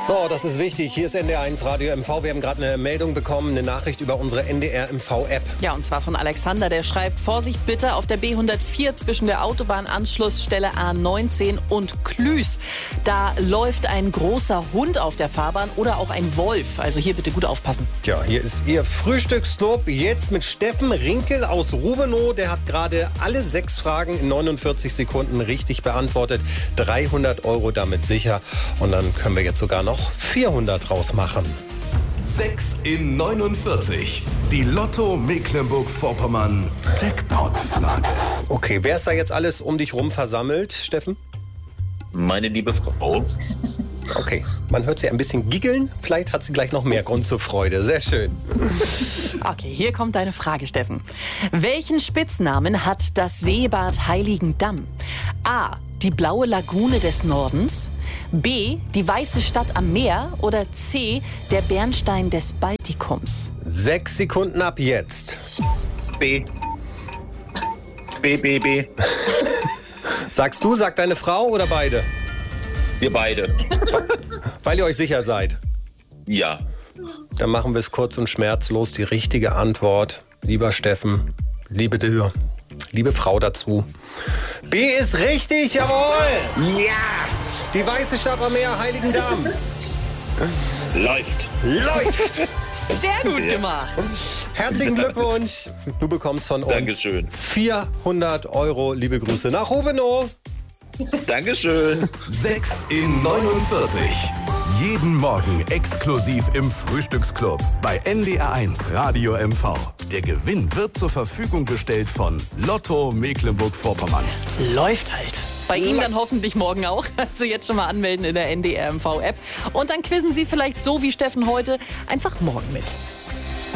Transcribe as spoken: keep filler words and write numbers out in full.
So, das ist wichtig. Hier ist N D R eins Radio M V. Wir haben gerade eine Meldung bekommen, eine Nachricht über unsere N D R M V-App. Ja, und zwar von Alexander, der schreibt: Vorsicht bitte auf der B hundertvier zwischen der Autobahnanschlussstelle A neunzehn und Klüß. Da läuft ein großer Hund auf der Fahrbahn oder auch ein Wolf. Also hier bitte gut aufpassen. Tja, hier ist Ihr Frühstücksclub jetzt mit Steffen Rinkel aus Rubenow. Der hat gerade alle sechs Fragen in neunundvierzig Sekunden richtig beantwortet. dreihundert Euro damit sicher. Und dann können wir jetzt sogar noch vierhundert rausmachen. sechs in neunundvierzig. Die Lotto Mecklenburg-Vorpommern Jackpot-Frage. Okay, wer ist da jetzt alles um dich rum versammelt, Steffen? Meine liebe Frau. Okay, man hört sie ein bisschen giggeln. Vielleicht hat sie gleich noch mehr Grund zur Freude. Sehr schön. Okay, hier kommt deine Frage, Steffen. Welchen Spitznamen hat das Seebad Heiligendamm? A. Die blaue Lagune des Nordens. B. Die weiße Stadt am Meer. Oder C. Der Bernstein des Baltikums. Sechs Sekunden ab jetzt. B. B, B, B. Sagst du, sagt deine Frau oder beide? Wir beide. Weil ihr euch sicher seid. Ja. Dann machen wir es kurz und schmerzlos. Die richtige Antwort, lieber Steffen, liebe Dürr, liebe Frau dazu. B ist richtig, jawohl! Ja! Die weiße Stadt am Meer, Heiligendamm. Läuft. Läuft! Sehr gut gemacht. Herzlichen Glückwunsch. Du bekommst von uns Dankeschön. vierhundert Euro. Liebe Grüße nach Rubenow. Dankeschön. sechs in neunundvierzig. Jeden Morgen exklusiv im Frühstücksclub bei N D R eins Radio M V. Der Gewinn wird zur Verfügung gestellt von Lotto Mecklenburg-Vorpommern. Läuft halt. Bei Ihnen dann hoffentlich morgen auch. Also jetzt schon mal anmelden in der N D R M V-App. Und dann quizzen Sie vielleicht so wie Steffen heute einfach morgen mit.